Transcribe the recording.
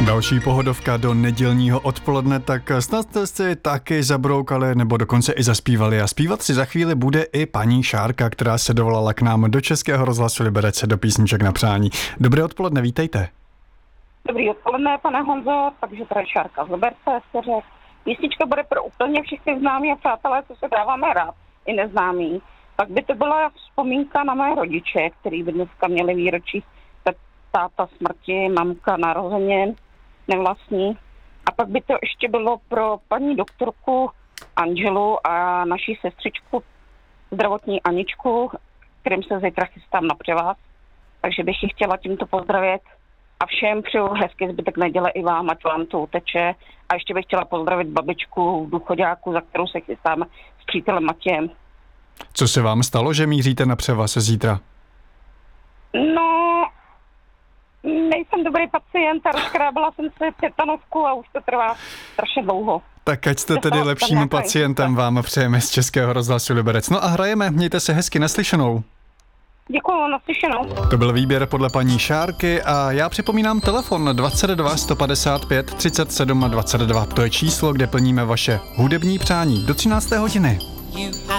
Další pohodovka do nedělního odpoledne, tak snad jste si taky zabroukali nebo dokonce i zaspívali. A zpívat si za chvíli bude i paní Šárka, která se dovolala k nám do Českého rozhlasu Liberec do písniček na přání. Dobré odpoledne, vítejte. Dobrý odpoledne, pane Honzo, takže tady Šárka z Liberce, jste řekl. Písnička bude pro úplně všechny známí a přátelé, co se dáváme rád, i neznámí. Tak by to byla vzpomínka na mé rodiče, který by dneska měli výročí táta smrti, mamka narozenin, nevlastní. A pak by to ještě bylo pro paní doktorku Angelu a naší sestřičku zdravotní Aničku, kterým se zítra chystám na převaz. Takže bych ji chtěla tímto pozdravit. A všem přeju hezký zbytek neděle i vám, ať vám to uteče. A ještě bych chtěla pozdravit babičku v důchoďáku, za kterou se chystám s přítelem Matějem. Co se vám stalo, že míříte na převaz zítra? No, nejsem dobrý pacient a rozkrábala jsem si tetanovku a už to trvá strašně dlouho. Tak ať jste tedy lepším pacientem, vám přejeme z Českého rozhlasu Liberec. No a hrajeme, mějte se hezky, naslyšenou. Děkuju, naslyšenou. To byl výběr podle paní Šárky a já připomínám telefon 22 155 37 22. To je číslo, kde plníme vaše hudební přání do 13. hodiny.